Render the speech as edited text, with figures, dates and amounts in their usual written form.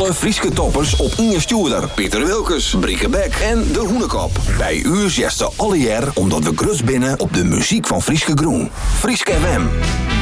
Alle Frieske toppers op Inge Stuurder, Pieter Wilkes, Brieke Beck en De Hoenekop. Bij u zegt ze alle jaar omdat we grus binnen op de muziek van Frieske Groen. Frieske FM.